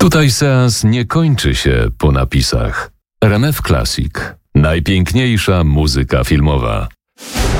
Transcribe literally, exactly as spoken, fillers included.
Tutaj seans nie kończy się po napisach. R M F Classic. Najpiękniejsza muzyka filmowa.